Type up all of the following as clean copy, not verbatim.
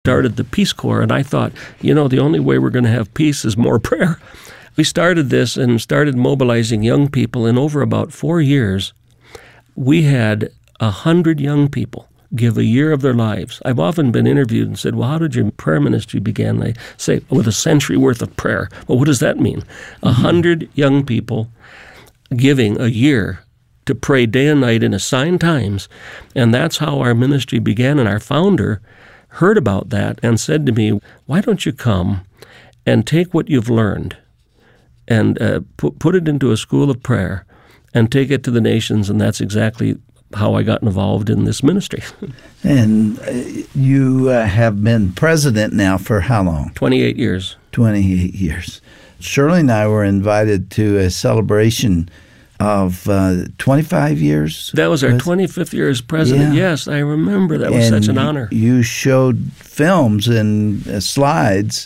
started the Peace Corps, and I thought, the only way we're going to have peace is more prayer. We started this and started mobilizing young people. In over about 4 years, we had 100 young people give a year of their lives. I've often been interviewed and said, well, how did your prayer ministry begin? And I say, with a century worth of prayer. Well, what does that mean? 100 young people giving a year to pray day and night in assigned times. And that's how our ministry began. And our founder heard about that and said to me, why don't you come and take what you've learned and put it into a school of prayer and take it to the nations? And that's exactly how I got involved in this ministry. And you have been president now for how long? 28 years. 28 years. Shirley and I were invited to a celebration of 25 years. That was our 25th year as president. Yeah. Yes, I remember. That was such an honor. You showed films and slides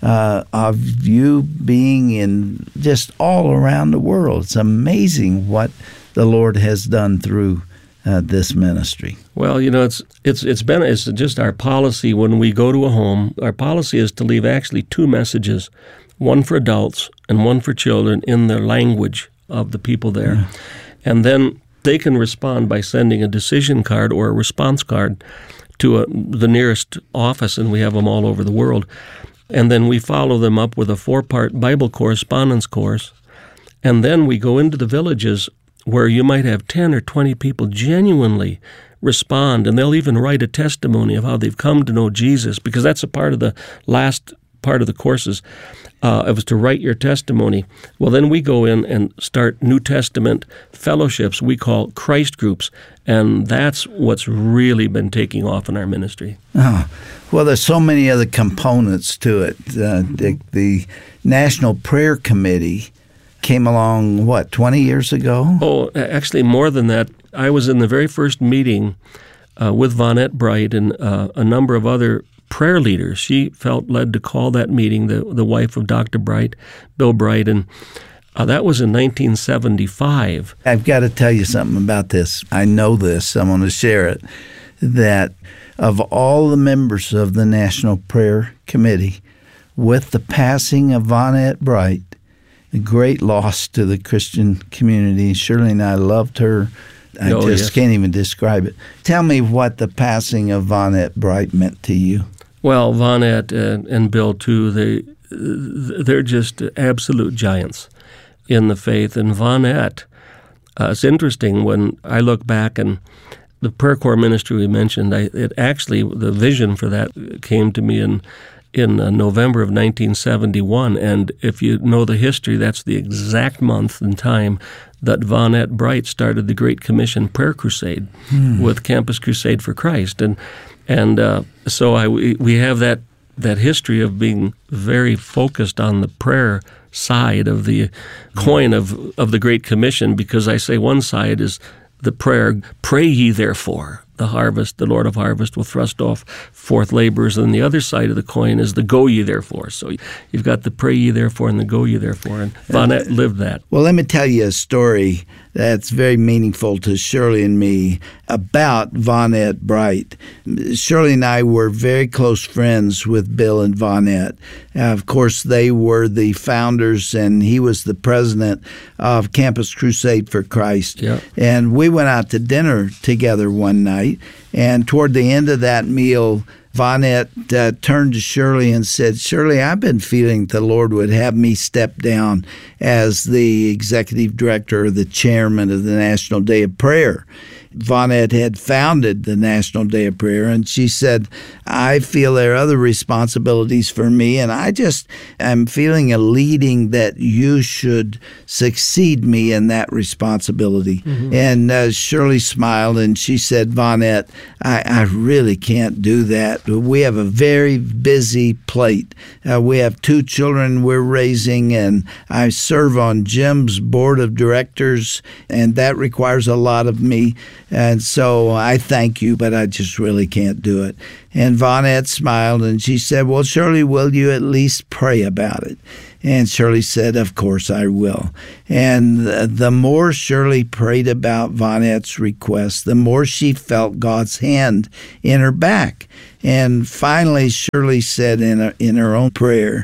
of you being in just all around the world. It's amazing what the Lord has done through this ministry. Well, it's just our policy when we go to a home. Our policy is to leave actually 2 messages, one for adults and one for children in their language of the people there. Yeah. And then they can respond by sending a decision card or a response card to the nearest office, and we have them all over the world. And then we follow them up with a 4-part Bible correspondence course. And then we go into the villages where you might have 10 or 20 people genuinely respond, and they'll even write a testimony of how they've come to know Jesus, because that's a part of the last part of the courses. It was to write your testimony. Well, then we go in and start New Testament fellowships we call Christ groups, and that's what's really been taking off in our ministry. Oh, well, there's so many other components to it. The National Prayer Committee came along, 20 years ago? Oh, actually more than that. I was in the very first meeting with Vonette Bright and a number of other prayer leaders. She felt led to call that meeting, the wife of Dr. Bright, Bill Bright, and that was in 1975. I've got to tell you something about this. I know this. I'm going to share it. That of all the members of the National Prayer Committee, with the passing of Vonette Bright, a great loss to the Christian community. Shirley and I loved her. I can't even describe it. Tell me what the passing of Vonette Bright meant to you. Well, Vonette and Bill, too, they're just absolute giants in the faith. And Vonette, it's interesting when I look back and the Prayer Corps ministry we mentioned, the vision for that came to me in November of 1971, and if you know the history, that's the exact month and time that Vonette Bright started the Great Commission Prayer Crusade with Campus Crusade for Christ, and so we have that history of being very focused on the prayer side of the coin of the Great Commission, because I say one side is the prayer, pray ye therefore, the Lord of harvest will thrust off forth laborers, and the other side of the coin is the go ye therefore. So you've got the pray ye therefore and the go ye therefore, and Vonette lived that. Well, let me tell you a story that's very meaningful to Shirley and me about Vonette Bright. Shirley and I were very close friends with Bill and Vonette. Of course, they were the founders, and he was the president of Campus Crusade for Christ. Yeah. And we went out to dinner together one night, and toward the end of that meal, Vonette turned to Shirley and said, Shirley, I've been feeling the Lord would have me step down as the executive director or the chairman of the National Day of Prayer. Vonette had founded the National Day of Prayer, and she said, I feel there are other responsibilities for me, and I'm feeling a leading that you should succeed me in that responsibility. Mm-hmm. And Shirley smiled, and she said, Vonette, I really can't do that. We have a very busy plate. We have 2 children we're raising, and I serve on Jim's board of directors, and that requires a lot of me. And so I thank you, but I just really can't do it. And Vonette smiled, and she said, well, Shirley, will you at least pray about it? And Shirley said, of course I will. And the more Shirley prayed about Vonette's request, the more she felt God's hand in her back. And finally, Shirley said in her own prayer,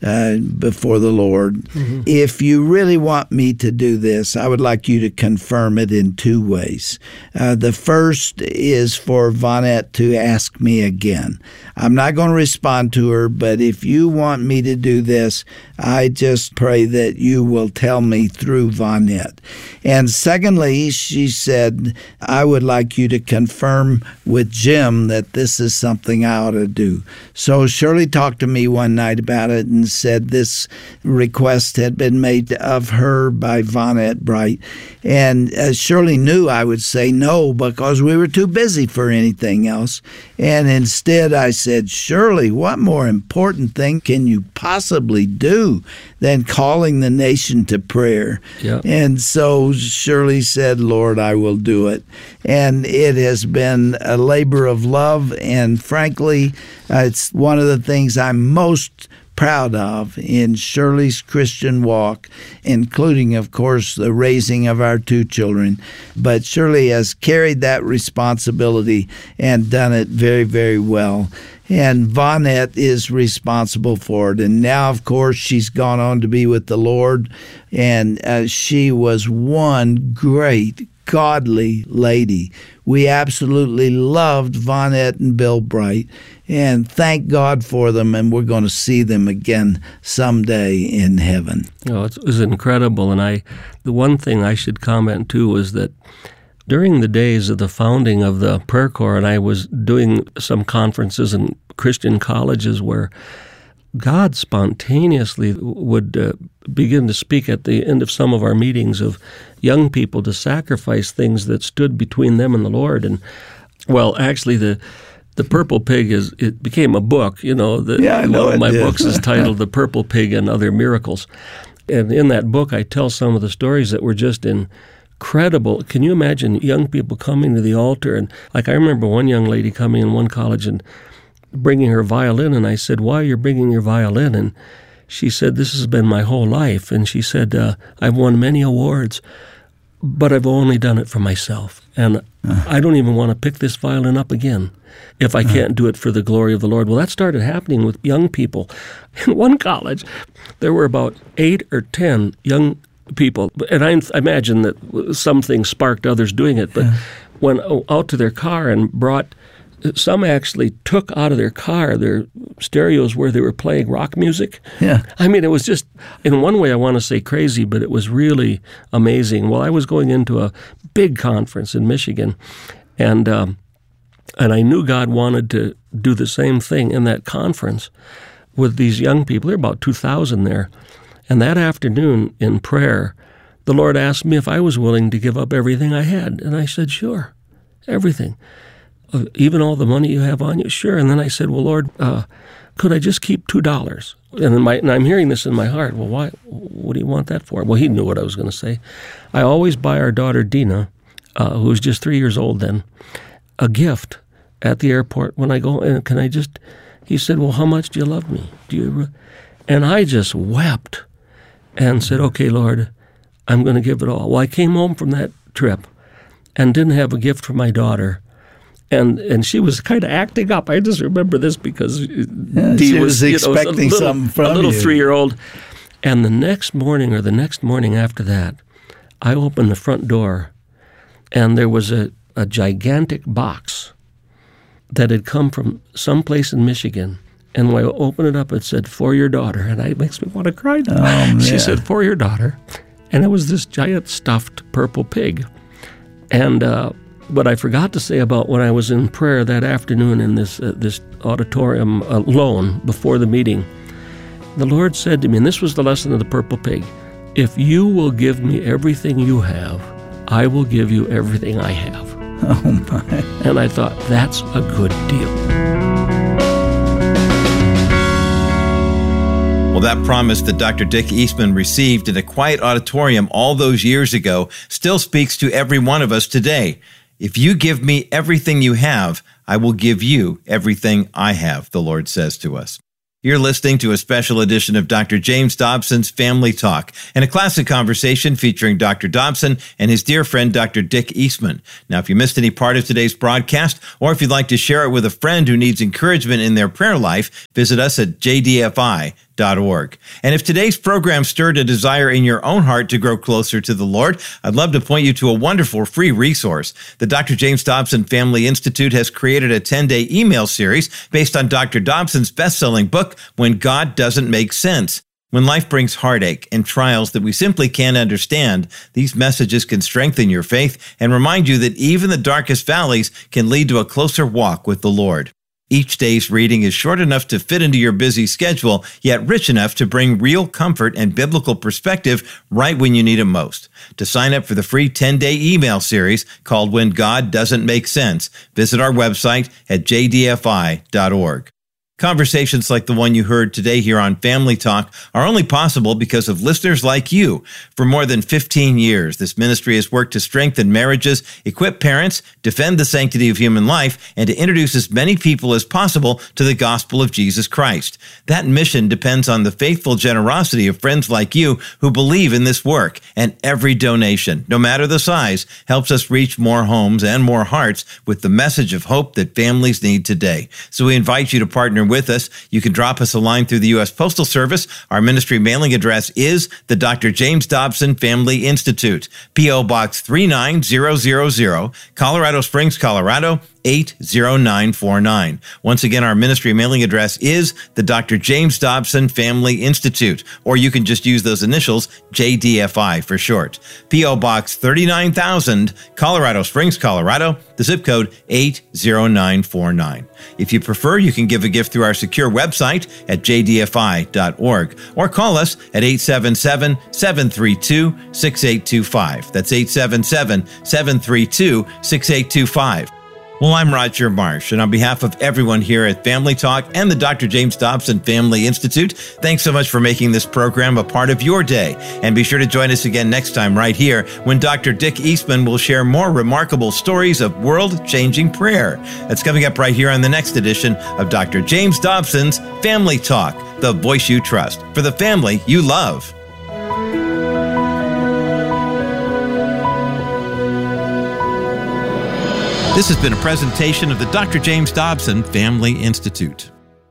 before the Lord, if you really want me to do this, I would like you to confirm it in two ways. The first is for Vonette to ask me again. I'm not going to respond to her, but if you want me to do this, I just pray that you will tell me through Vonette. And secondly, she said, I would like you to confirm with Jim that this is something I ought to do. So Shirley talked to me one night about it and said this request had been made of her by Vonette Bright. And Shirley knew I would say no because we were too busy for anything else. And instead I said, Shirley, what more important thing can you possibly do than calling the nation to prayer? Yeah. And so Shirley said, Lord, I will do it. And it has been a labor of love. And frankly, it's one of the things I'm most proud of in Shirley's Christian walk, including, of course, the raising of our two children. But Shirley has carried that responsibility and done it very, very well. And Vonette is responsible for it. And now, of course, she's gone on to be with the Lord. And she was one great, godly lady. We absolutely loved Vonette and Bill Bright. And thank God for them. And we're going to see them again someday in heaven. Oh, it was incredible. And the one thing I should comment, too, was that during the days of the founding of the Prayer Corps, and I was doing some conferences in Christian colleges where God spontaneously would begin to speak at the end of some of our meetings of young people to sacrifice things that stood between them and the Lord. And, well, actually, the Purple Pig it became a book. You know, one of my books is titled The Purple Pig and Other Miracles. And in that book, I tell some of the stories that were just incredible. Can you imagine young people coming to the altar? And like I remember one young lady coming in one college and bringing her violin, and I said, why are you bringing your violin? And she said, this has been my whole life. And she said, I've won many awards, but I've only done it for myself. And I don't even want to pick this violin up again if I can't do it for the glory of the Lord. Well, that started happening with young people. In one college, there were about 8 or 10 young people, and I imagine that some things sparked others doing it, but went out to their car and brought, some actually took out of their car their stereos where they were playing rock music. Yeah. I mean, it was just, in one way I want to say crazy, but it was really amazing. Well, I was going into a big conference in Michigan, and I knew God wanted to do the same thing in that conference with these young people. There were about 2,000 there. And that afternoon in prayer, the Lord asked me if I was willing to give up everything I had. And I said, sure, everything. Even all the money you have on you? Sure. And then I said, well, Lord, could I just keep $2? And I'm hearing this in my heart. Well, why? What do you want that for? Well, he knew what I was going to say. I always buy our daughter, Dina, who was just 3 years old then, a gift at the airport when I go. And can I just, he said, well, how much do you love me? And I just wept and said, okay, Lord, I'm going to give it all. Well, I came home from that trip and didn't have a gift for my daughter. And she was kind of acting up. I just remember this because Dee was expecting something from you. A little 3-year-old. And the next morning after that, I opened the front door, and there was a gigantic box that had come from someplace in Michigan. And when I opened it up, it said, for your daughter. And it makes me want to cry now. Oh, she said, for your daughter. And it was this giant stuffed purple pig. And what I forgot to say about when I was in prayer that afternoon in this auditorium alone before the meeting, the Lord said to me, and this was the lesson of the purple pig, if you will give me everything you have, I will give you everything I have. Oh, my. And I thought, that's a good deal. Well, that promise that Dr. Dick Eastman received in a quiet auditorium all those years ago still speaks to every one of us today. If you give me everything you have, I will give you everything I have, the Lord says to us. You're listening to a special edition of Dr. James Dobson's Family Talk and a classic conversation featuring Dr. Dobson and his dear friend, Dr. Dick Eastman. Now, if you missed any part of today's broadcast, or if you'd like to share it with a friend who needs encouragement in their prayer life, visit us at jdfi.org. And if today's program stirred a desire in your own heart to grow closer to the Lord, I'd love to point you to a wonderful free resource. The Dr. James Dobson Family Institute has created a 10-day email series based on Dr. Dobson's best-selling book, When God Doesn't Make Sense. When life brings heartache and trials that we simply can't understand, these messages can strengthen your faith and remind you that even the darkest valleys can lead to a closer walk with the Lord. Each day's reading is short enough to fit into your busy schedule, yet rich enough to bring real comfort and biblical perspective right when you need it most. To sign up for the free 10-day email series called When God Doesn't Make Sense, visit our website at jdfi.org. Conversations like the one you heard today here on Family Talk are only possible because of listeners like you. For more than 15 years, this ministry has worked to strengthen marriages, equip parents, defend the sanctity of human life, and to introduce as many people as possible to the gospel of Jesus Christ. That mission depends on the faithful generosity of friends like you who believe in this work, and every donation, no matter the size, helps us reach more homes and more hearts with the message of hope that families need today. So we invite you to partner with us. You can drop us a line through the U.S. Postal Service. Our ministry mailing address is the Dr. James Dobson Family Institute, P.O. Box 39000, Colorado Springs, Colorado 80949. Once again, our ministry mailing address is the Dr. James Dobson Family Institute, or you can just use those initials, JDFI for short. P.O. Box 39000, Colorado Springs, Colorado, the zip code 80949. If you prefer, you can give a gift through our secure website at jdfi.org, or call us at 877-732-6825. That's 877-732-6825. Well, I'm Roger Marsh, and on behalf of everyone here at Family Talk and the Dr. James Dobson Family Institute, thanks so much for making this program a part of your day. And be sure to join us again next time right here when Dr. Dick Eastman will share more remarkable stories of world-changing prayer. That's coming up right here on the next edition of Dr. James Dobson's Family Talk, the voice you trust, for the family you love. This has been a presentation of the Dr. James Dobson Family Institute.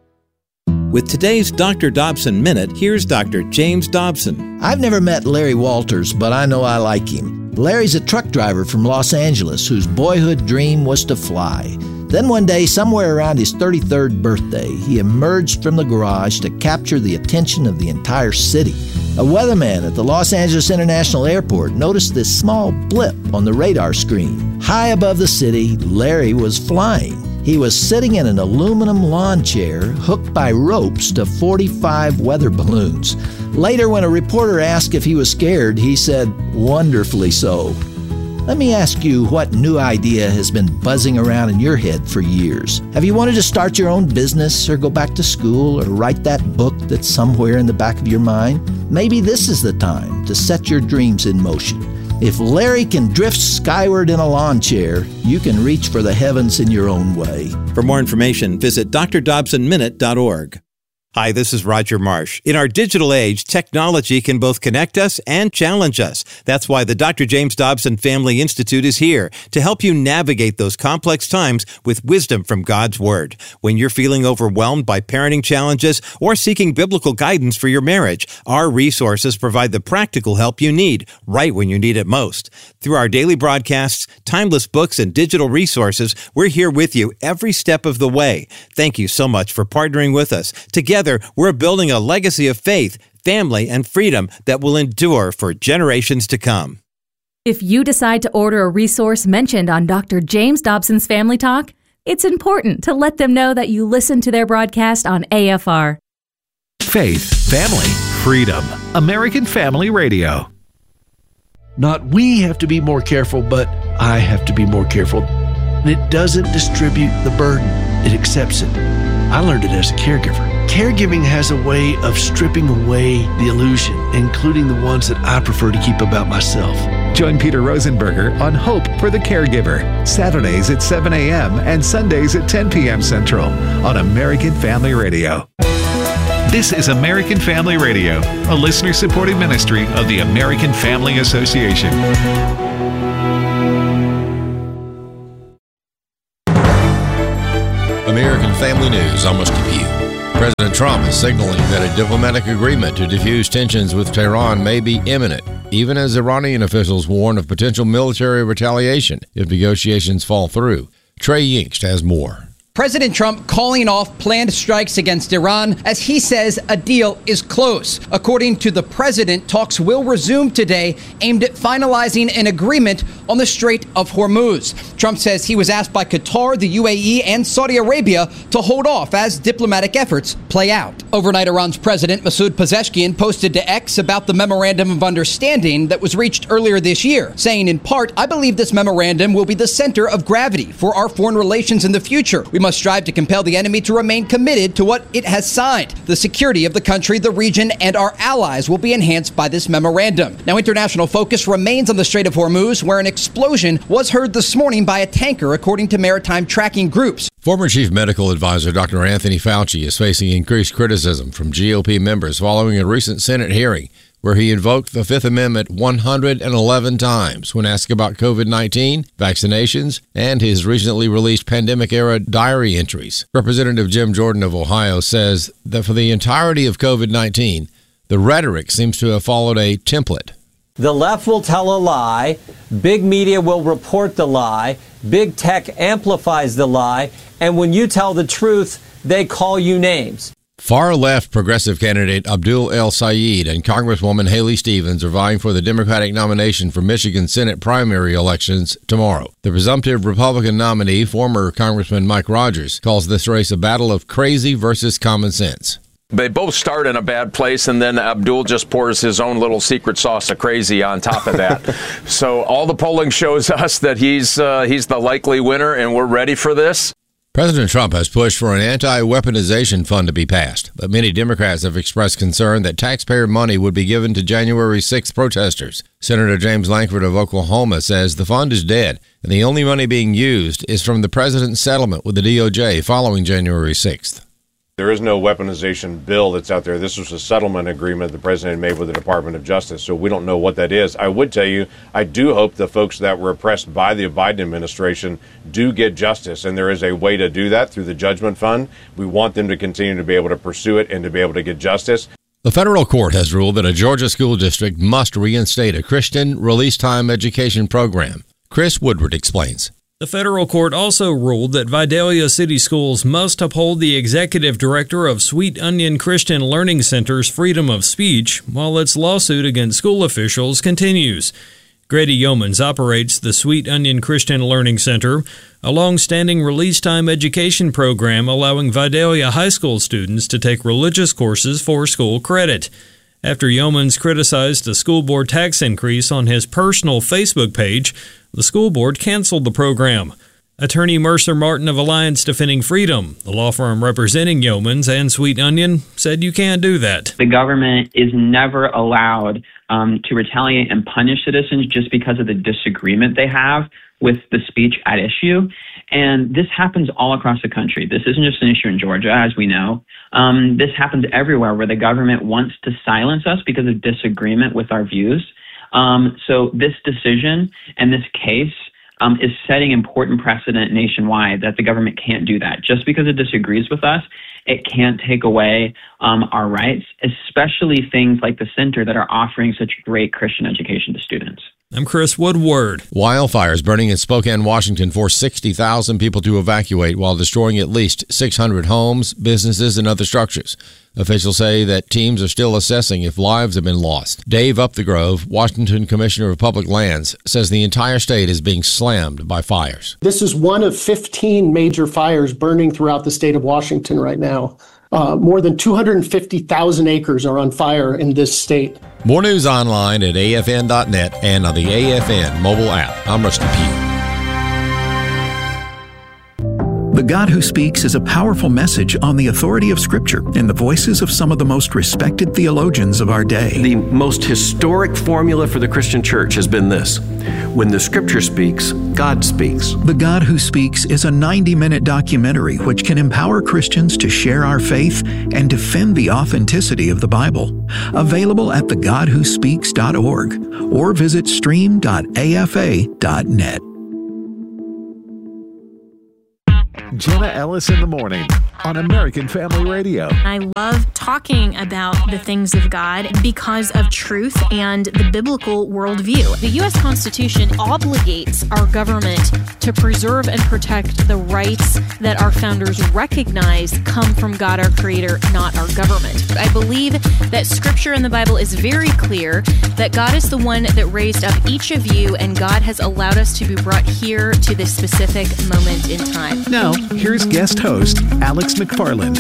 With today's Dr. Dobson Minute, here's Dr. James Dobson. I've never met Larry Walters, but I know I like him. Larry's a truck driver from Los Angeles whose boyhood dream was to fly. Then one day, somewhere around his 33rd birthday, he emerged from the garage to capture the attention of the entire city. A weatherman at the Los Angeles International Airport noticed this small blip on the radar screen. High above the city, Larry was flying. He was sitting in an aluminum lawn chair hooked by ropes to 45 weather balloons. Later, when a reporter asked if he was scared, he said, "Wonderfully so." Let me ask you what new idea has been buzzing around in your head for years. Have you wanted to start your own business or go back to school or write that book that's somewhere in the back of your mind? Maybe this is the time to set your dreams in motion. If Larry can drift skyward in a lawn chair, you can reach for the heavens in your own way. For more information, visit drdobsonminute.org. Hi, this is Roger Marsh. In our digital age, technology can both connect us and challenge us. That's why the Dr. James Dobson Family Institute is here to help you navigate those complex times with wisdom from God's Word. When you're feeling overwhelmed by parenting challenges or seeking biblical guidance for your marriage, our resources provide the practical help you need right when you need it most. Through our daily broadcasts, timeless books, and digital resources, we're here with you every step of the way. Thank you so much for partnering with us. Together, we're building a legacy of faith, family, and freedom that will endure for generations to come. If you decide to order a resource mentioned on Dr. James Dobson's Family Talk, it's important to let them know that you listen to their broadcast on AFR. Faith, family, freedom. American Family Radio. Not we have to be more careful, but I have to be more careful. It doesn't distribute the burden. It accepts it. I learned it as a caregiver. Caregiving has a way of stripping away the illusion, including the ones that I prefer to keep about myself. Join Peter Rosenberger on Hope for the Caregiver, Saturdays at 7 a.m. and Sundays at 10 p.m. Central on American Family Radio. This is American Family Radio, a listener-supported ministry of the American Family Association. American Family News, I'm Rusty Pugh. President Trump is signaling that a diplomatic agreement to defuse tensions with Tehran may be imminent, even as Iranian officials warn of potential military retaliation if negotiations fall through. Trey Yingst has more. President Trump calling off planned strikes against Iran as he says a deal is close. According to the president, talks will resume today aimed at finalizing an agreement on the Strait of Hormuz. Trump says he was asked by Qatar, the UAE, and Saudi Arabia to hold off as diplomatic efforts play out. Overnight, Iran's president, Masoud Pezeshkian, posted to X about the memorandum of understanding that was reached earlier this year, saying in part, "I believe this memorandum will be the center of gravity for our foreign relations in the future. We must strive to compel the enemy to remain committed to what it has signed. The security of the country, the region, and our allies will be enhanced by this memorandum." Now, international focus remains on the Strait of Hormuz, where an explosion was heard this morning by a tanker, according to maritime tracking groups. Former Chief Medical Advisor Dr. Anthony Fauci is facing increased criticism from GOP members following a recent Senate hearing where he invoked the Fifth Amendment 111 times when asked about COVID-19, vaccinations, and his recently released pandemic-era diary entries. Representative Jim Jordan of Ohio says that for the entirety of COVID-19, the rhetoric seems to have followed a template. The left will tell a lie, big media will report the lie, big tech amplifies the lie, and when you tell the truth, they call you names. Far-left progressive candidate Abdul El Sayed and Congresswoman Haley Stevens are vying for the Democratic nomination for Michigan Senate primary elections tomorrow. The presumptive Republican nominee, former Congressman Mike Rogers, calls this race a battle of crazy versus common sense. They both start in a bad place, and then Abdul just pours his own little secret sauce of crazy on top of that. So all the polling shows us that he's the likely winner, and we're ready for this. President Trump has pushed for an anti-weaponization fund to be passed, but many Democrats have expressed concern that taxpayer money would be given to January 6th protesters. Senator James Lankford of Oklahoma says the fund is dead, and the only money being used is from the president's settlement with the DOJ following January 6th. There is no weaponization bill that's out there. This was a settlement agreement the president made with the Department of Justice, so we don't know what that is. I would tell you, I do hope the folks that were oppressed by the Biden administration do get justice, and there is a way to do that through the Judgment Fund. We want them to continue to be able to pursue it and to be able to get justice. The federal court has ruled that a Georgia school district must reinstate a Christian release time education program. Chris Woodward explains. The federal court also ruled that Vidalia City Schools must uphold the executive director of Sweet Onion Christian Learning Center's freedom of speech while its lawsuit against school officials continues. Grady Yeomans operates the Sweet Onion Christian Learning Center, a long-standing release time education program allowing Vidalia High School students to take religious courses for school credit. After Yeomans criticized a school board tax increase on his personal Facebook page, the school board canceled the program. Attorney Mercer Martin of Alliance Defending Freedom, the law firm representing Yeomans and Sweet Onion, said you can't do that. The government is never allowed to retaliate and punish citizens just because of the disagreement they have with the speech at issue. And this happens all across the country. This isn't just an issue in Georgia, as we know. This happens everywhere where the government wants to silence us because of disagreement with our views. So this decision and this case is setting important precedent nationwide that the government can't do that. Just because it disagrees with us, it can't take away our rights, especially things like the center that are offering such great Christian education to students. I'm Chris Woodward. Wildfires burning in Spokane, Washington forced 60,000 people to evacuate while destroying at least 600 homes, businesses, and other structures. Officials say that teams are still assessing if lives have been lost. Dave Upthegrove, Washington Commissioner of Public Lands, says the entire state is being slammed by fires. This is one of 15 major fires burning throughout the state of Washington right now. More than 250,000 acres are on fire in this state. More news online at afn.net and on the AFN mobile app. I'm Rusty Pugh. The God Who Speaks is a powerful message on the authority of Scripture in the voices of some of the most respected theologians of our day. The most historic formula for the Christian church has been this: when the Scripture speaks, God speaks. The God Who Speaks is a 90-minute documentary which can empower Christians to share our faith and defend the authenticity of the Bible. Available at thegodwhospeaks.org or visit stream.afa.net. Jenna Ellis in the morning on American Family Radio. I love talking about the things of God because of truth and the biblical worldview. The U.S. Constitution obligates our government to preserve and protect the rights that our founders recognize come from God, our Creator, not our government. I believe that Scripture in the Bible is very clear that God is the one that raised up each of you, and God has allowed us to be brought here to this specific moment in time. Now, here's guest host Alex McFarland.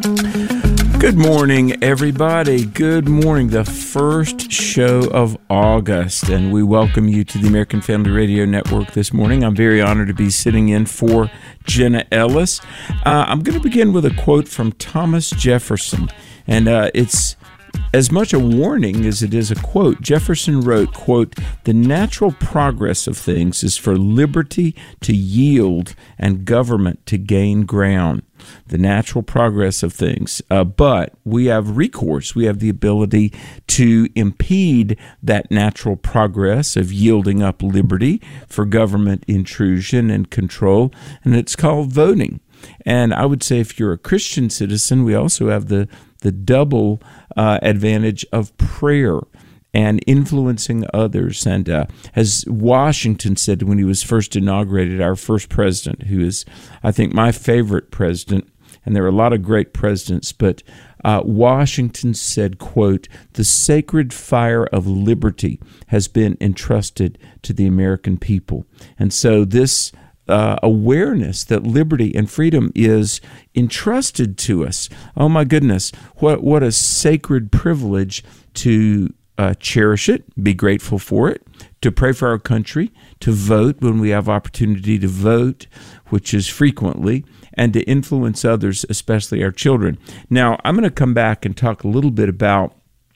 Good morning, everybody. Good morning. The first show of August, and we welcome you to the American Family Radio Network this morning. I'm very honored to be sitting in for Jenna Ellis. I'm going to begin with a quote from Thomas Jefferson, and it's as much a warning as it is a quote. Jefferson wrote, quote, "The natural progress of things is for liberty to yield and government to gain ground." The natural progress of things. But we have recourse. We have the ability to impede that natural progress of yielding up liberty for government intrusion and control, and it's called voting. And I would say if you're a Christian citizen, we also have the double advantage of prayer and influencing others. And as Washington said when he was first inaugurated, our first president, who is, I think, my favorite president, and there are a lot of great presidents, but Washington said, quote, "The sacred fire of liberty has been entrusted to the American people." And so this awareness that liberty and freedom is entrusted to us. Oh my goodness, what a sacred privilege to cherish it, be grateful for it, to pray for our country, to vote when we have opportunity to vote, which is frequently, and to influence others, especially our children. Now, I'm going to come back and talk a little bit about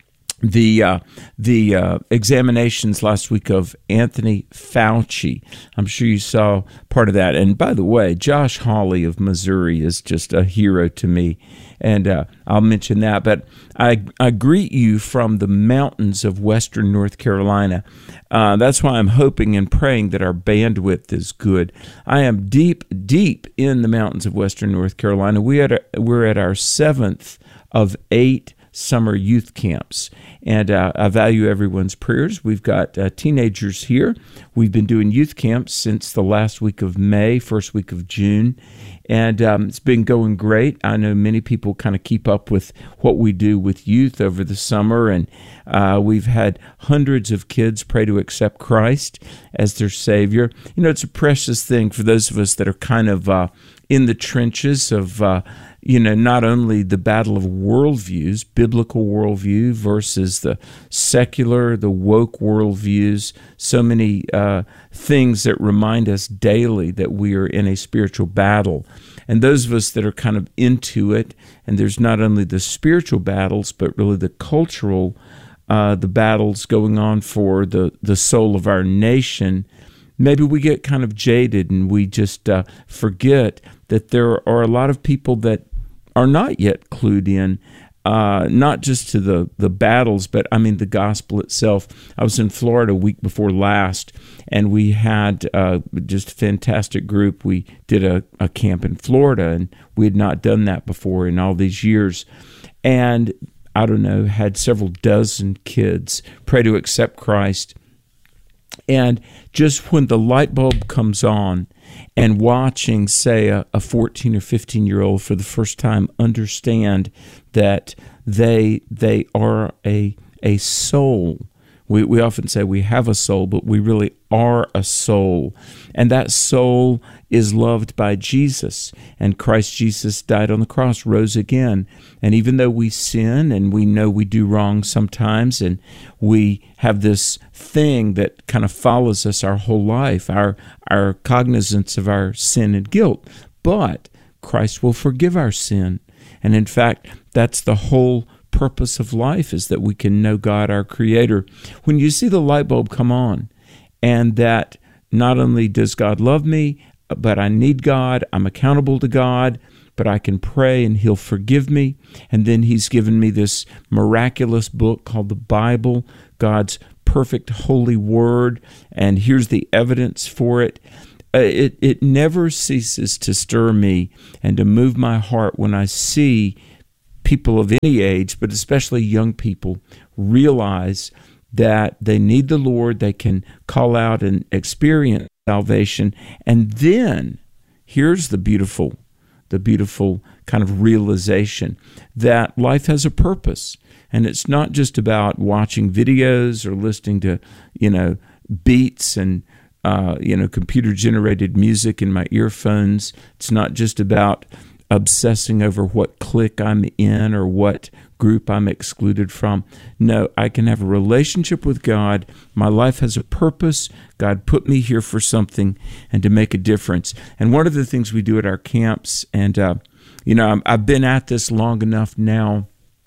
the examinations last week of Anthony Fauci. I'm sure you saw part of that. And by the way, Josh Hawley of Missouri is just a hero to me, and I'll mention that. But I greet you from the mountains of western North Carolina. That's why I'm hoping and praying that our bandwidth is good. I am deep, deep in the mountains of western North Carolina. We're at our 7th of 8 summer youth camps, and I value everyone's prayers. We've got teenagers here. We've been doing youth camps since the last week of May, first week of June, and it's been going great. I know many people kind of keep up with what we do with youth over the summer, and we've had hundreds of kids pray to accept Christ as their Savior. You know, it's a precious thing for those of us that are kind of in the trenches of not only the battle of worldviews, biblical worldview versus the secular, the woke worldviews, so many things that remind us daily that we are in a spiritual battle. And those of us that are kind of into it, and there's not only the spiritual battles, but really the cultural, the battles going on for the soul of our nation, maybe we get kind of jaded and we just forget that there are a lot of people that are not yet clued in, not just to the battles, but I mean the gospel itself. I was in Florida a week before last, and we had just a fantastic group. We did a camp in Florida, and we had not done that before in all these years. And I don't know, had several dozen kids pray to accept Christ. And just when the light bulb comes on, and watching, say, a 14 or 15-year-old for the first time understand that they are a soul. We often say we have a soul, but we really are a soul. And that soul is loved by Jesus. And Christ Jesus died on the cross, rose again. And even though we sin and we know we do wrong sometimes, and we have this thing that kind of follows us our whole life, our cognizance of our sin and guilt, but Christ will forgive our sin. And in fact, that's the whole purpose of life, is that we can know God, our Creator. When you see the light bulb come on, and that not only does God love me, but I need God, I'm accountable to God, but I can pray and He'll forgive me. And then He's given me this miraculous book called the Bible, God's perfect holy word, and here's the evidence for it. It never ceases to stir me and to move my heart when I see people of any age, but especially young people, realize that they need the Lord, they can call out and experience salvation. And then here's the beautiful kind of realization that life has a purpose. And it's not just about watching videos or listening to, beats and, computer-generated music in my earphones. It's not just about obsessing over what clique I'm in or what group I'm excluded from. No, I can have a relationship with God. My life has a purpose. God put me here for something and to make a difference. And one of the things we do at our camps, and, I've been at this long enough now,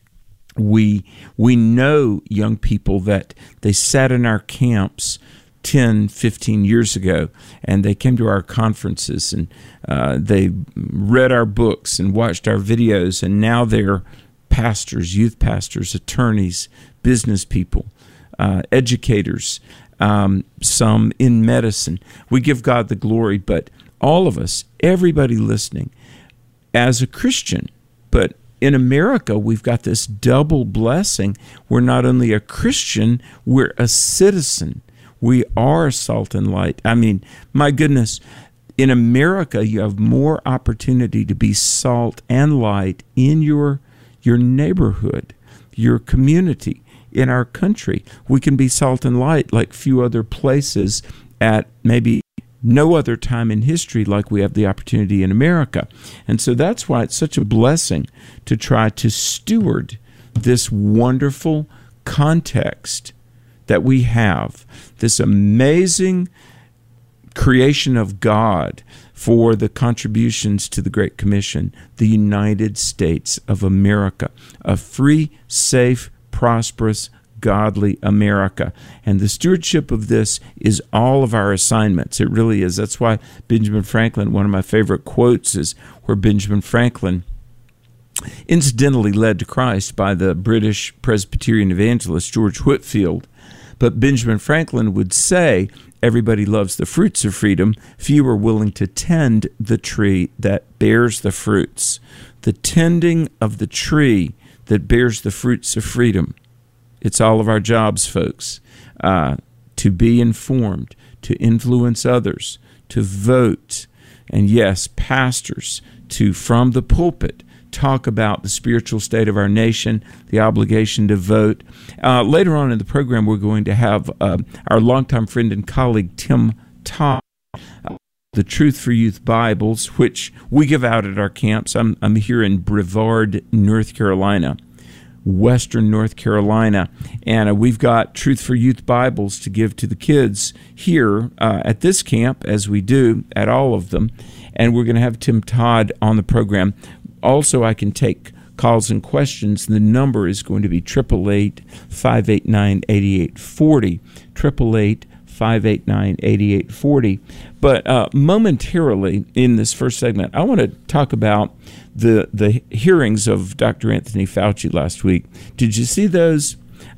we know young people that they sat in our camps 10, 15 years ago, and they came to our conferences, and they read our books and watched our videos, and now they're pastors, youth pastors, attorneys, business people, educators, some in medicine. We give God the glory, but all of us, everybody listening, as a Christian, but in America, we've got this double blessing. We're not only a Christian, we're a citizen. We are salt and light. I mean, my goodness, in America, you have more opportunity to be salt and light in your neighborhood, your community, in our country. We can be salt and light like few other places at maybe no other time in history like we have the opportunity in America. And so that's why it's such a blessing to try to steward this wonderful context that we have, this amazing creation of God for the contributions to the Great Commission, the United States of America, a free, safe, prosperous, godly America. And the stewardship of this is all of our assignments. It really is. That's why Benjamin Franklin, one of my favorite quotes is where Benjamin Franklin, incidentally led to Christ by the British Presbyterian evangelist George Whitefield, but Benjamin Franklin would say, everybody loves the fruits of freedom. Few are willing to tend the tree that bears the fruits. The tending of the tree that bears the fruits of freedom. It's all of our jobs, folks, to be informed, to influence others, to vote, and yes, pastors, to, from the pulpit, talk about the spiritual state of our nation, the obligation to vote. Later on in the program, we're going to have our longtime friend and colleague, Tim Todd, the Truth for Youth Bibles, which we give out at our camps. I'm here in Brevard, North Carolina, Western North Carolina, and we've got Truth for Youth Bibles to give to the kids here at this camp, as we do at all of them, and we're going to have Tim Todd on the program. Also, I can take calls and questions. The number is going to be 888-589-8840, 888-589-8840. But momentarily in this first segment, I want to talk about the hearings of Dr. Anthony Fauci last week. Did you see those?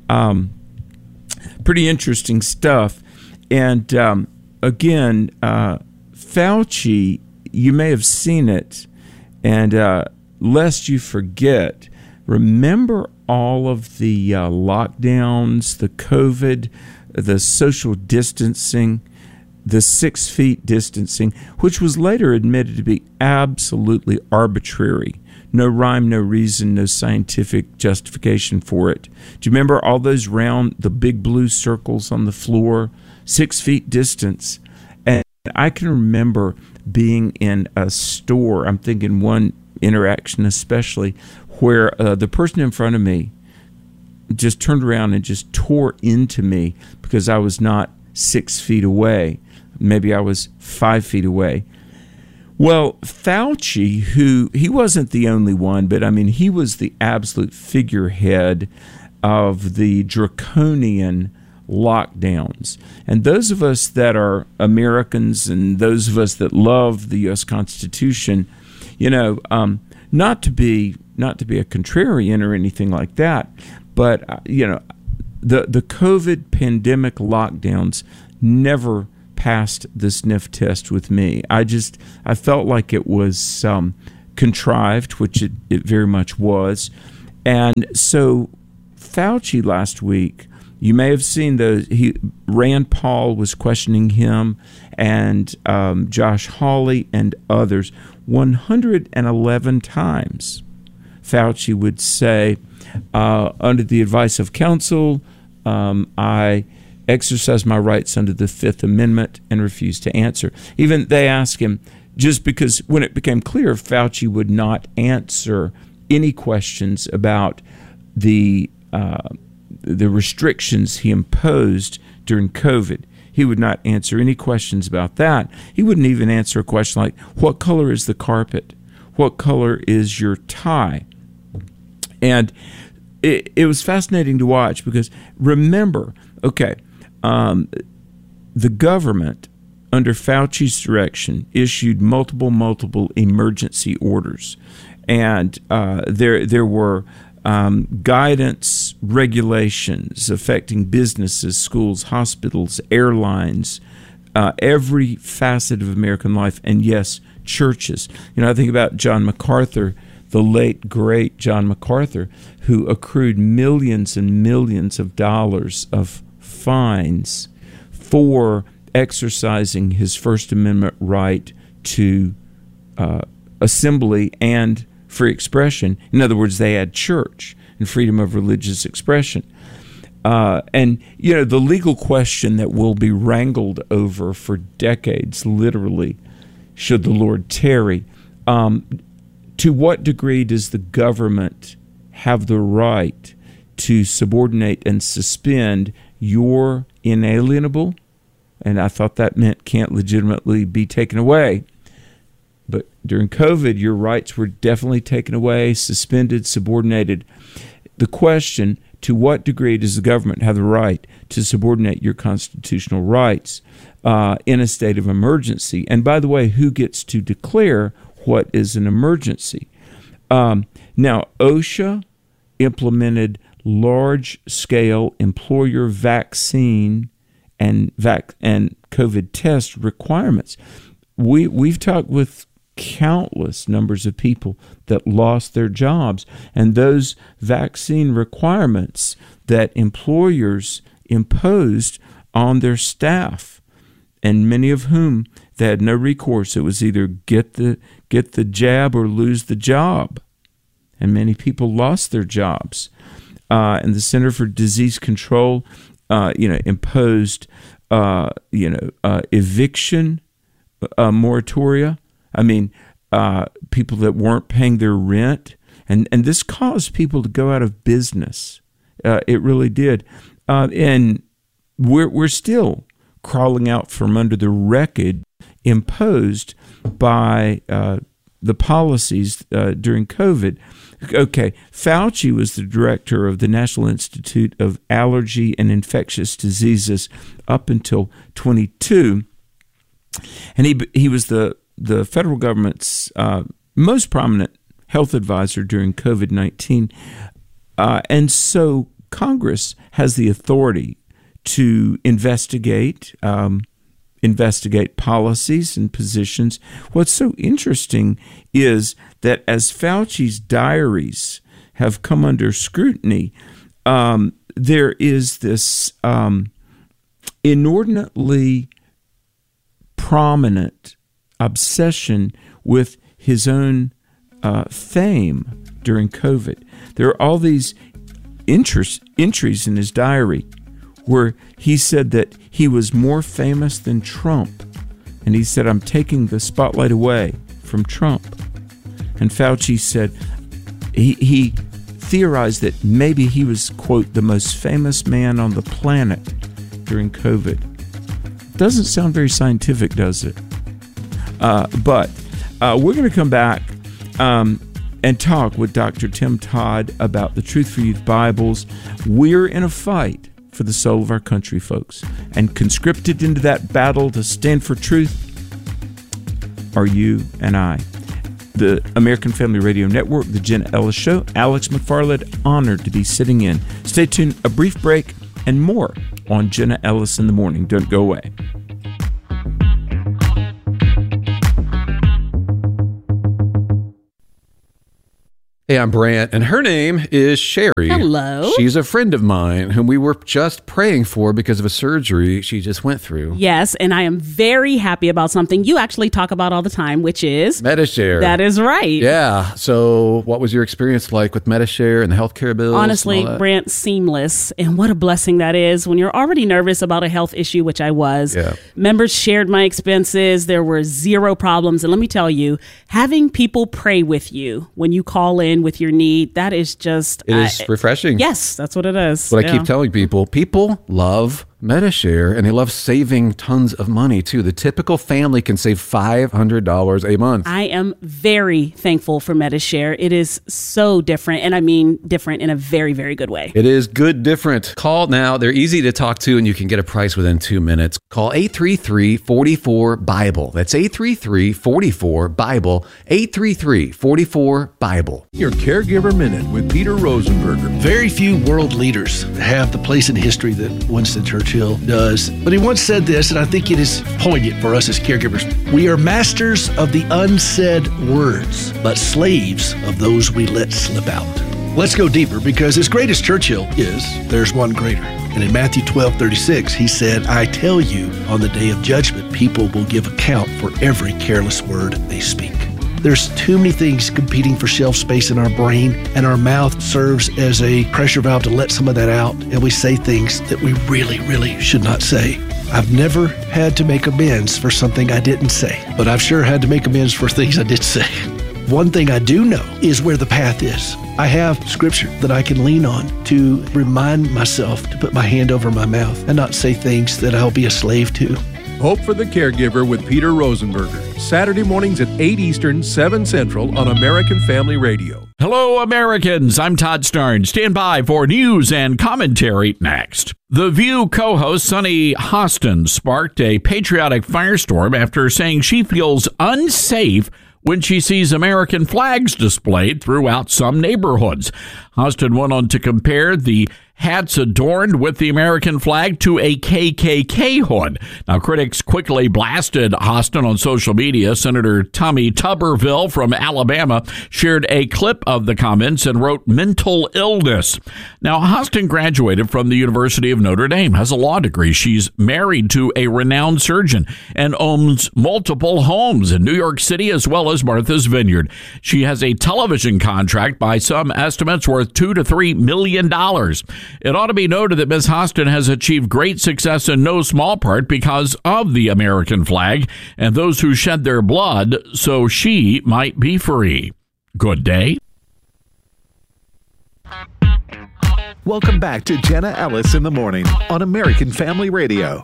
Pretty interesting stuff. And again, Fauci, you may have seen it, and lest you forget, remember all of the lockdowns, the COVID, the social distancing, the 6 feet distancing, which was later admitted to be absolutely arbitrary. No rhyme, no reason, no scientific justification for it. Do you remember all those round, the big blue circles on the floor, 6 feet distance? And I can remember being in a store, I'm thinking one interaction especially, where the person in front of me just turned around and just tore into me because I was not 6 feet away. Maybe I was 5 feet away. Well, Fauci, he wasn't the only one, but I mean, he was the absolute figurehead of the draconian lockdowns. And those of us that are Americans and those of us that love the U.S. Constitution, not to be a contrarian or anything like that, but the COVID pandemic lockdowns never passed the sniff test with me. I felt like it was contrived, which it very much was. And so Fauci last week, you may have seen Rand Paul was questioning him, and Josh Hawley and others 111 times. Fauci would say, under the advice of counsel, I exercise my rights under the Fifth Amendment, and refused to answer. Even they asked him, just because when it became clear Fauci would not answer any questions about the restrictions he imposed during COVID. He would not answer any questions about that. He wouldn't even answer a question like, what color is the carpet? What color is your tie? And it was fascinating to watch because remember, the government under Fauci's direction issued multiple emergency orders. And there were guidance regulations affecting businesses, schools, hospitals, airlines, every facet of American life, and yes, churches. I think about John MacArthur, the late, great John MacArthur, who accrued millions and millions of dollars of fines for exercising his First Amendment right to assembly and free expression. In other words, they had church and freedom of religious expression. And the legal question that will be wrangled over for decades, literally, should the Lord tarry, to what degree does the government have the right to subordinate and suspend your inalienable, and I thought that meant can't legitimately be taken away, but during COVID, your rights were definitely taken away, suspended, subordinated. The question, to what degree does the government have the right to subordinate your constitutional rights in a state of emergency? And by the way, who gets to declare what is an emergency? Now, OSHA implemented large-scale employer vaccine and COVID test requirements. We've talked with countless numbers of people that lost their jobs, and those vaccine requirements that employers imposed on their staff, and many of whom they had no recourse. It was either get the jab or lose the job, and many people lost their jobs. And the Center for Disease Control, imposed, eviction moratoria. I mean, people that weren't paying their rent, and this caused people to go out of business. It really did, and we're still crawling out from under the wreckage imposed by the policies during COVID. Okay, Fauci was the director of the National Institute of Allergy and Infectious Diseases up until 22, and he was the federal government's most prominent health advisor during COVID-19. And so Congress has the authority to investigate policies and positions. What's so interesting is that as Fauci's diaries have come under scrutiny, there is this inordinately prominent obsession with his own fame during COVID. There are all these entries in his diary where he said that he was more famous than Trump. And he said, I'm taking the spotlight away from Trump. And Fauci said, he theorized that maybe he was, quote, the most famous man on the planet during COVID. Doesn't sound very scientific, does it? But We're going to come back and talk with Dr. Tim Todd about the Truth for Youth Bibles. We're in a fight for the soul of our country, folks. And conscripted into that battle to stand for truth are you and I. The American Family Radio Network, the Jenna Ellis Show, Alex McFarland, honored to be sitting in. Stay tuned, a brief break and more on Jenna Ellis in the Morning. Don't go away. Hey, I'm Brant, and her name is Sherry. Hello. She's a friend of mine whom we were just praying for because of a surgery she just went through. Yes, and I am very happy about something you actually talk about all the time, which is Medi-Share. That is right. Yeah. So what was your experience like with Medi-Share and the healthcare bills? Honestly, Brant, seamless. And what a blessing that is when you're already nervous about a health issue, which I was. Yeah. Members shared my expenses. There were zero problems. And let me tell you, having people pray with you when you call in with your need, that is just... It is refreshing. Yes, that's what it is. That's what I keep telling people. People love Medi-Share, and they love saving tons of money, too. The typical family can save $500 a month. I am very thankful for Medi-Share. It is so different, and I mean different in a very, very good way. It is good different. Call now. They're easy to talk to, and you can get a price within 2 minutes. Call 833-44-BIBLE. That's 833-44-BIBLE. 833-44-BIBLE. Your Caregiver Minute with Peter Rosenberger. Very few world leaders have the place in history that Winston Churchill does. But he once said this, and I think it is poignant for us as caregivers. We are masters of the unsaid words, but slaves of those we let slip out. Let's go deeper, because as great as Churchill is, there's one greater. And in Matthew 12:36, he said, I tell you, on the day of judgment, people will give account for every careless word they speak. There's too many things competing for shelf space in our brain, and our mouth serves as a pressure valve to let some of that out, and we say things that we really, really should not say. I've never had to make amends for something I didn't say, but I've sure had to make amends for things I did say. One thing I do know is where the path is. I have scripture that I can lean on to remind myself to put my hand over my mouth and not say things that I'll be a slave to. Hope for the Caregiver with Peter Rosenberger. Saturday mornings at 8 Eastern, 7 Central on American Family Radio. Hello, Americans. I'm Todd Starnes. Stand by for news and commentary next. The View co-host Sunny Hostin sparked a patriotic firestorm after saying she feels unsafe when she sees American flags displayed throughout some neighborhoods. Hostin went on to compare the hats adorned with the American flag to a KKK hood. Now, critics quickly blasted Hostin on social media. Senator Tommy Tuberville from Alabama shared a clip of the comments and wrote mental illness. Now, Hostin graduated from the University of Notre Dame, has a law degree. She's married to a renowned surgeon and owns multiple homes in New York City as well as Martha's Vineyard. She has a television contract by some estimates worth $2 to $3 million. It ought to be noted that Ms. Hostin has achieved great success in no small part because of the American flag and those who shed their blood so she might be free. Good day. Welcome back to Jenna Ellis in the Morning on American Family Radio.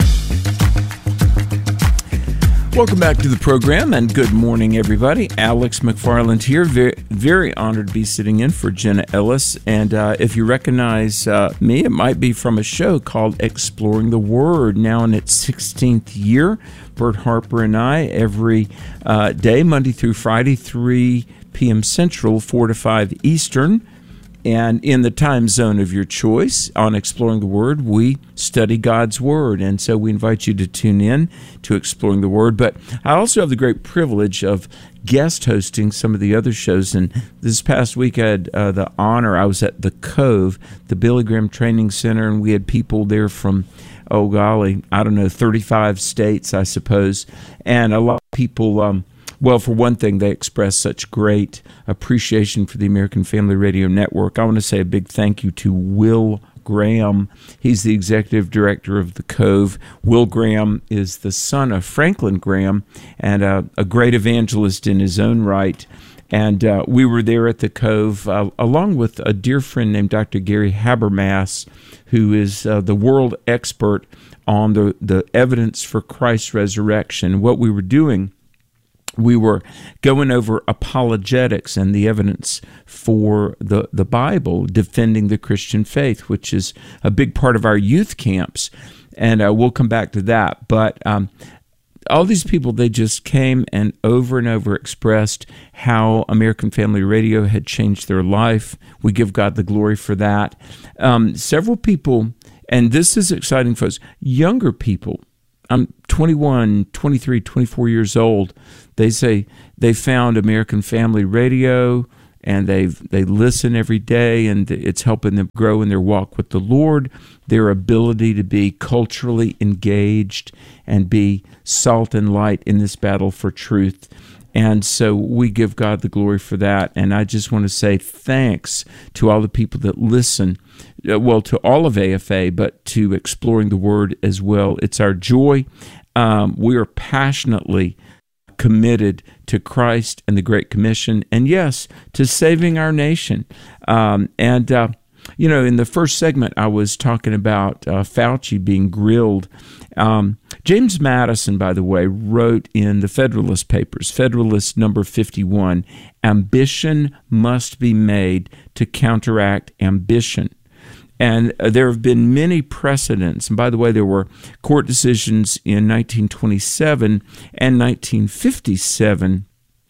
Welcome back to the program, and good morning, everybody. Alex McFarland here. Very, very honored to be sitting in for Jenna Ellis. And if you recognize me, it might be from a show called Exploring the Word, now in its 16th year. Bert Harper and I, every day, Monday through Friday, 3 p.m. Central, 4 to 5 Eastern. And in the time zone of your choice on Exploring the Word, we study God's Word. And so we invite you to tune in to Exploring the Word. But I also have the great privilege of guest hosting some of the other shows. And this past week I had the honor, I was at the Cove, the Billy Graham Training Center, and we had people there from, 35 states, I suppose. And a lot of people... Well, for one thing, they express such great appreciation for the American Family Radio Network. I want to say a big thank you to Will Graham. He's the executive director of the Cove. Will Graham is the son of Franklin Graham and a great evangelist in his own right. And we were there at the Cove along with a dear friend named Dr. Gary Habermas, who is the world expert on the evidence for Christ's resurrection. What we were doing we were going over apologetics and the evidence for the Bible, defending the Christian faith, which is a big part of our youth camps. And we'll come back to that. But all these people, they just came and over expressed how American Family Radio had changed their life. We give God the glory for that. Several people, and this is exciting, folks, younger people, I'm 21, 23, 24 years old. They say they found American Family Radio and they listen every day, and it's helping them grow in their walk with the Lord, their ability to be culturally engaged and be salt and light in this battle for truth. And so we give God the glory for that. And I just want to say thanks to all the people that listen, well, to all of AFA, but to Exploring the Word as well. It's our joy. We are passionately committed to Christ and the Great Commission, and yes, to saving our nation. You know, in the first segment, I was talking about Fauci being grilled. James Madison, by the way, wrote in the Federalist Papers, Federalist number 51, ambition must be made to counteract ambition. And there have been many precedents. And by the way, there were court decisions in 1927 and 1957.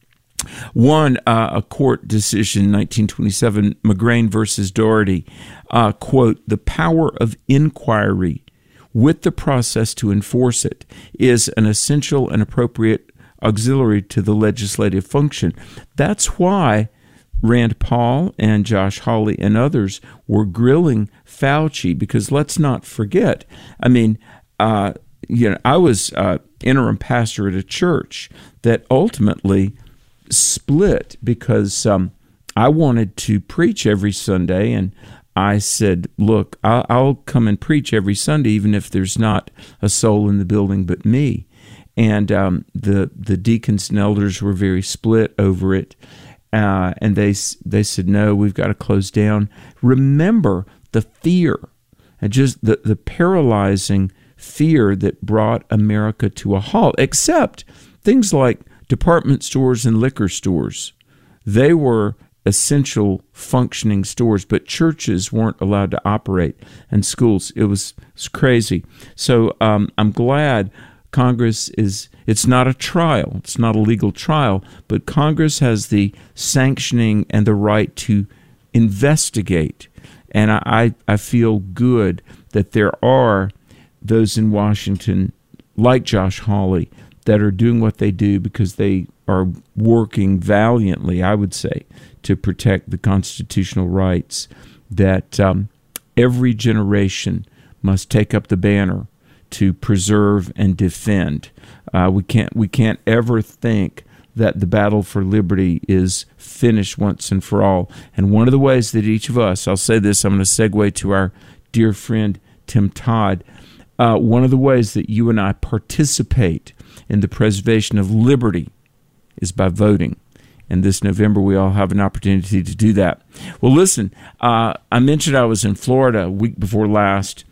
One, a court decision in 1927, McGrain versus Doherty, quote, the power of inquiry with the process to enforce it is an essential and appropriate auxiliary to the legislative function. That's why Rand Paul and Josh Hawley and others were grilling Fauci, because let's not forget, I mean, I was interim pastor at a church that ultimately split because I wanted to preach every Sunday, and I said, look, I'll come and preach every Sunday even if there's not a soul in the building but me. And the deacons and elders were very split over it. And they said, no, we've got to close down. Remember the fear, and just the paralyzing fear that brought America to a halt, except things like department stores and liquor stores. They were essential functioning stores, but churches weren't allowed to operate, and schools. It's crazy. So I'm glad Congress it's not a trial, it's not a legal trial, but Congress has the sanctioning and the right to investigate. And I feel good that there are those in Washington, like Josh Hawley, that are doing what they do because they are working valiantly, I would say, to protect the constitutional rights that every generation must take up the banner to preserve and defend. We can't ever think that the battle for liberty is finished once and for all. And one of the ways that each of us, I'll say this, I'm going to segue to our dear friend Tim Todd, one of the ways that you and I participate in the preservation of liberty is by voting. And this November, we all have an opportunity to do that. Well, listen, I mentioned I was in Florida a week before last,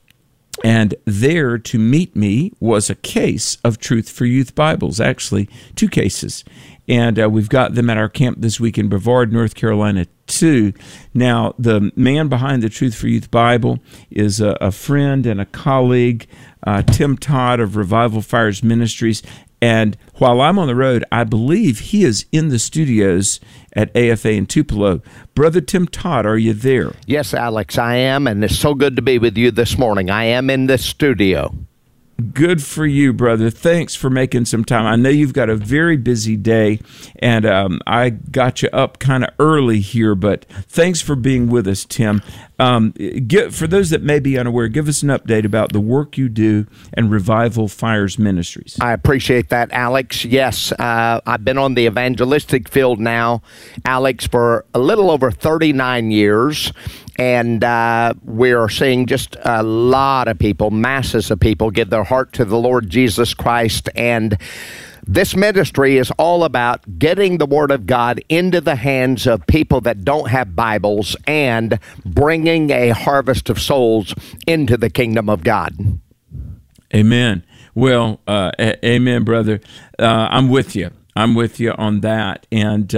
and there to meet me was a case of Truth for Youth Bibles, actually 2 cases. And we've got them at our camp this week in Brevard, North Carolina, too. Now, the man behind the Truth for Youth Bible is a friend and a colleague, Tim Todd of Revival Fires Ministries. And while I'm on the road, I believe he is in the studios at AFA in Tupelo. Brother Tim Todd, are you there? Yes, Alex, I am, and it's so good to be with you this morning. I am in the studio. Good for you, brother. Thanks for making some time. I know you've got a very busy day, and I got you up kind of early here, but thanks for being with us, Tim. For those that may be unaware, give us an update about the work you do and Revival Fires Ministries. I appreciate that, Alex. Yes, I've been on the evangelistic field now, Alex, for a little over 39 years. And we're seeing just a lot of people, masses of people, give their heart to the Lord Jesus Christ. And this ministry is all about getting the Word of God into the hands of people that don't have Bibles and bringing a harvest of souls into the kingdom of God. Amen. Well, amen, brother. I'm with you. I'm with you on that. And,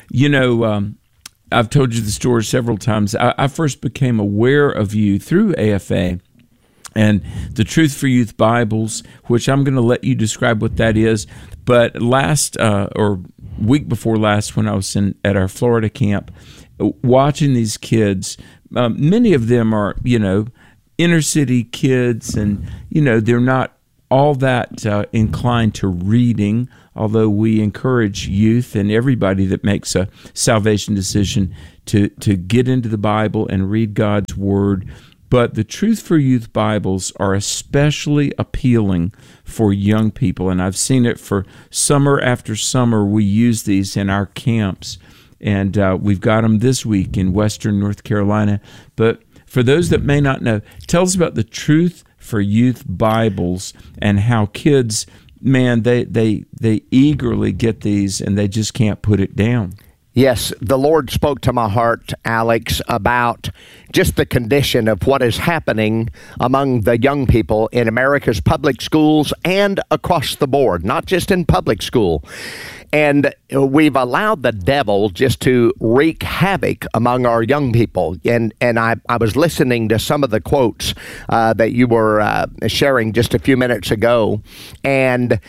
I've told you the story several times. I first became aware of you through AFA and the Truth for Youth Bibles, which I'm going to let you describe what that is. But last or week before last, when I was at our Florida camp, watching these kids, many of them are, inner city kids, and, they're not all that inclined to reading, although we encourage youth and everybody that makes a salvation decision to get into the Bible and read God's Word. But the Truth for Youth Bibles are especially appealing for young people, and I've seen it for summer after summer. We use these in our camps, and we've got them this week in Western North Carolina. But for those that may not know, tell us about the Truth for Youth Bibles and how kids, man, they eagerly get these and they just can't put it down. Yes, the Lord spoke to my heart, Alex, about just the condition of what is happening among the young people in America's public schools and across the board, not just in public school. And we've allowed the devil just to wreak havoc among our young people. And I was listening to some of the quotes that you were sharing just a few minutes ago. And,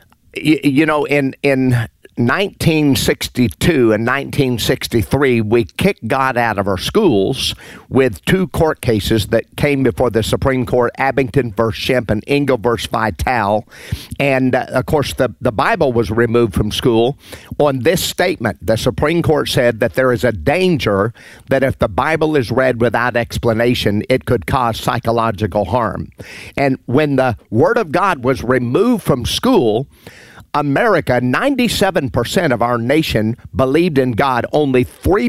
in 1962 and 1963, we kicked God out of our schools with two court cases that came before the Supreme Court, Abington v. Shemp and Engel v. Vitale. And, of course, the Bible was removed from school on this statement. The Supreme Court said that there is a danger that if the Bible is read without explanation, it could cause psychological harm. And when the Word of God was removed from school, America, 97% of our nation believed in God, only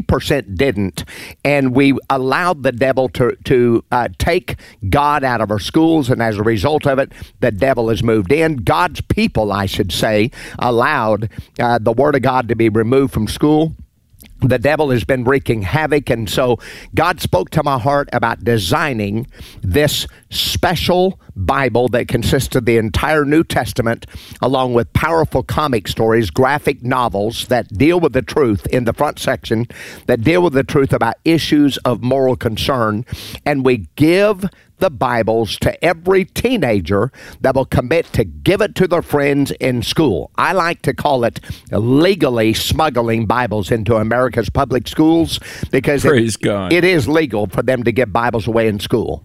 3% didn't. And we allowed the devil to take God out of our schools, and as a result of it, the devil has moved in. God's people, I should say, allowed the Word of God to be removed from school. The devil has been wreaking havoc, and so God spoke to my heart about designing this special Bible that consists of the entire New Testament, along with powerful comic stories, graphic novels that deal with the truth in the front section, that deal with the truth about issues of moral concern. And we give the Bibles to every teenager that will commit to give it to their friends in school. I like to call it legally smuggling Bibles into America's public schools, because it is legal for them to give Bibles away in school.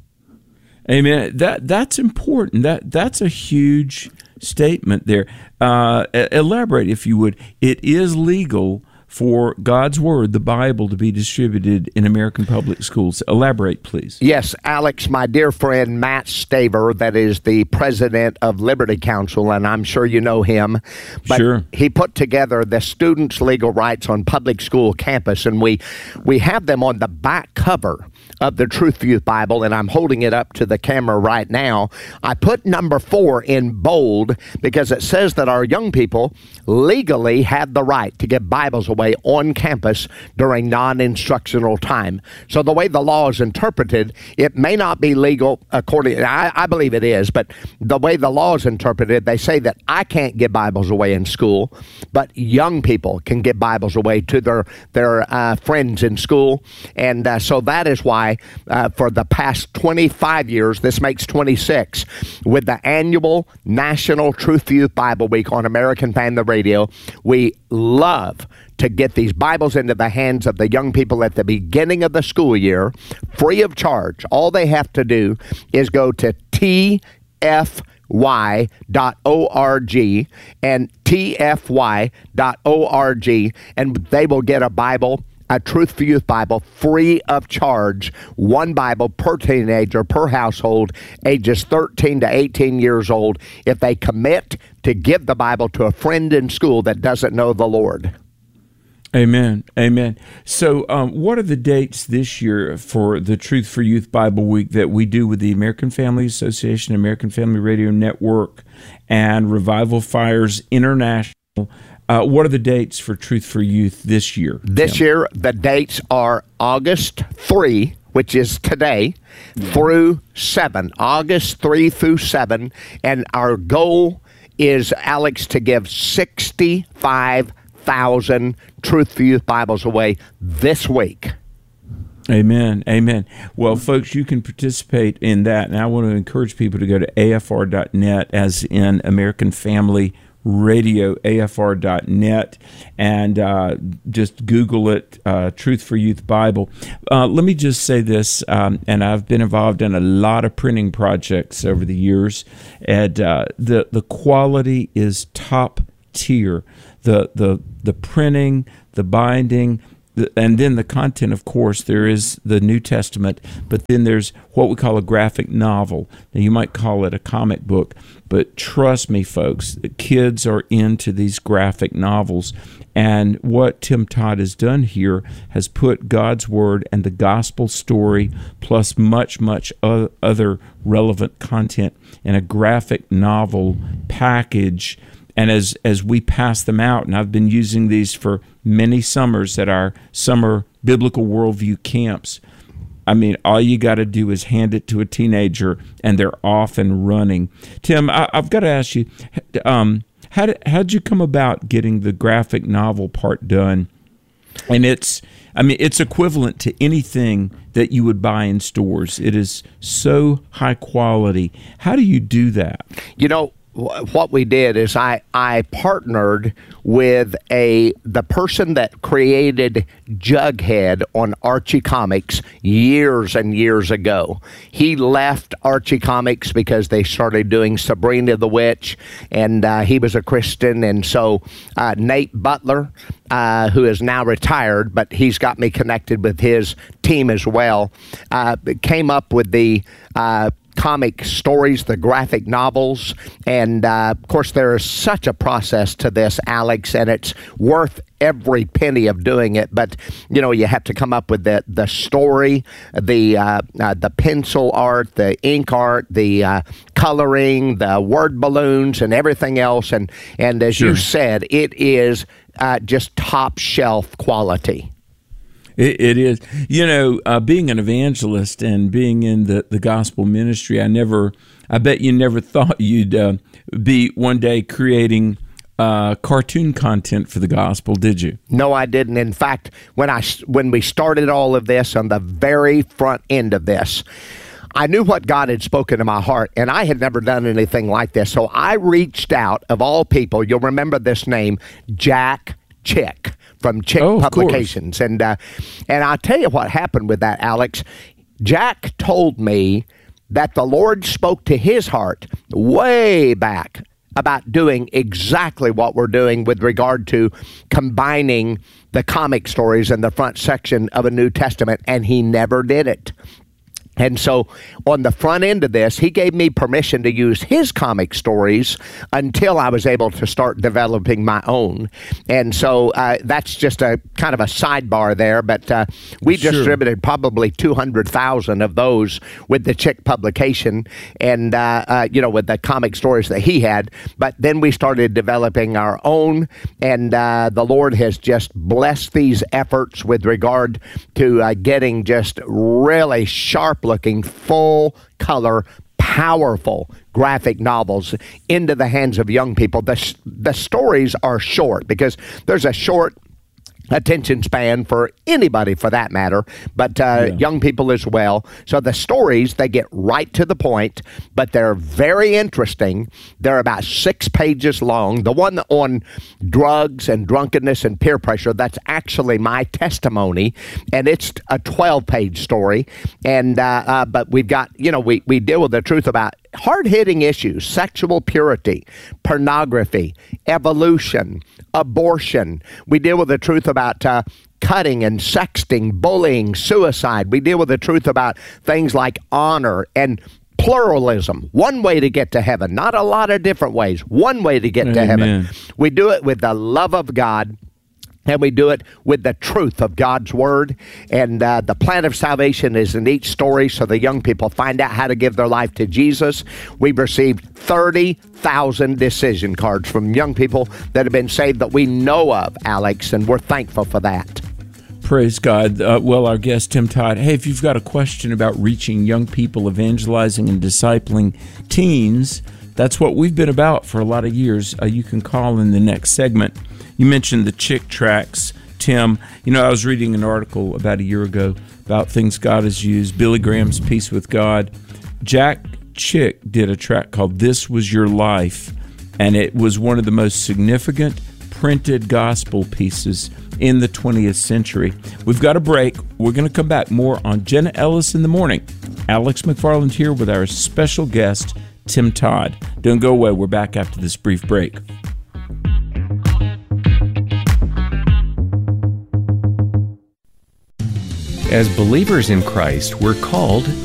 Amen. That's important. That's a huge statement there. Elaborate, if you would. It is legal for God's Word, the Bible, to be distributed in American public schools. Elaborate, please. Yes, Alex, my dear friend Matt Staver, that is the president of Liberty Counsel, and I'm sure you know him. But sure. He put together the Students' Legal Rights on Public School Campus, and we have them on the back cover of the Truth for Youth Bible, and I'm holding it up to the camera right now. I put number 4 in bold because it says that our young people legally have the right to give Bibles away on campus during non-instructional time. So the way the law is interpreted, it may not be legal according, I believe it is, but the way the law is interpreted, they say that I can't give Bibles away in school, but young people can give Bibles away to their friends in school. And so that is why for the past 25 years, this makes 26, with the annual National Truth for Youth Bible Week on American Family Radio, we love to get these Bibles into the hands of the young people at the beginning of the school year, free of charge. All they have to do is go to tfy.org and tfy.org, and they will get a Bible, a Truth for Youth Bible, free of charge. One Bible per teenager, per household, ages 13 to 18 years old, if they commit to give the Bible to a friend in school that doesn't know the Lord. Amen. Amen. So what are the dates this year for the Truth for Youth Bible Week that we do with the American Family Association, American Family Radio Network, and Revival Fires International? What are the dates for Truth for Youth this year? This year, the dates are August 3, which is today, through 7, August 3 through 7, and our goal is, Alex, to give 65,000 Truth for Youth Bibles away this week. Amen. Amen. Well, folks, you can participate in that. And I want to encourage people to go to afr.net, as in American Family Radio, afr.net, and just Google it, Truth for Youth Bible. Let me just say this, and I've been involved in a lot of printing projects over the years, and the quality is top tier. The printing, the binding, and then the content, of course. There is the New Testament, but then there's what we call a graphic novel. Now, you might call it a comic book, but trust me, folks, the kids are into these graphic novels. And what Tim Todd has done here has put God's Word and the gospel story, plus much other relevant content, in a graphic novel package. And as we pass them out, and I've been using these for many summers at our summer biblical worldview camps, I mean, all you got to do is hand it to a teenager, and they're off and running. Tim, I've got to ask you, how'd you come about getting the graphic novel part done? And it's equivalent to anything that you would buy in stores. It is so high quality. How do you do that? You know, what we did is I partnered with the person that created Jughead on Archie Comics years and years ago. He left Archie Comics because they started doing Sabrina the Witch, and he was a Christian. And so Nate Butler, who is now retired, but he's got me connected with his team as well, came up with the comic stories, the graphic novels, and of course there is such a process to this, Alex, and it's worth every penny of doing it. But you know, you have to come up with the story, the pencil art, the ink art, the coloring, the word balloons, and everything else. And as Sure. you said, it is just top shelf quality. It is. You know, being an evangelist and being in the gospel ministry, I bet you never thought you'd be one day creating cartoon content for the gospel, did you? No, I didn't. In fact, when we started all of this, on the very front end of this, I knew what God had spoken to my heart, and I had never done anything like this. So I reached out, of all people, you'll remember this name, Jack Chick, from Chick Publications. And I'll tell you what happened with that, Alex. Jack told me that the Lord spoke to his heart way back about doing exactly what we're doing with regard to combining the comic stories in the front section of a New Testament, and he never did it. And so on the front end of this, he gave me permission to use his comic stories until I was able to start developing my own. And so that's just a kind of a sidebar there. But we distributed probably 200,000 of those with the Chick publication and, with the comic stories that he had. But then we started developing our own. And the Lord has just blessed these efforts with regard to getting just really sharp-looking, full-color, powerful graphic novels into the hands of young people. The stories are short because there's a short attention span for anybody for that matter, but young people as well. So the stories, they get right to the point, but they're very interesting. They're about 6 pages long. The one on drugs and drunkenness and peer pressure, that's actually my testimony, and it's a 12-page story. And but we've got, we deal with the truth about hard-hitting issues: sexual purity, pornography, evolution, abortion. We deal with the truth about cutting and sexting, bullying, suicide. We deal with the truth about things like honor and pluralism. One way to get to heaven, not a lot of different ways. One way to get to heaven. We do it with the love of God, and we do it with the truth of God's Word. And the plan of salvation is in each story, so the young people find out how to give their life to Jesus. We've received 30,000 decision cards from young people that have been saved that we know of, Alex, and we're thankful for that. Praise God. Well, our guest, Tim Todd, hey, if you've got a question about reaching young people, evangelizing and discipling teens, That's what we've been about for a lot of years. You can call in the next segment. You mentioned the Chick tracts, Tim. You know, I was reading an article about a year ago about things God has used. Billy Graham's Peace with God. Jack Chick did a tract called This Was Your Life, and it was one of the most significant printed gospel pieces in the 20th century. We've got a break. We're going to come back more on Jenna Ellis in the Morning. Alex McFarland here with our special guest, Tim Todd. Don't go away. We're back after this brief break. As believers in Christ, we're called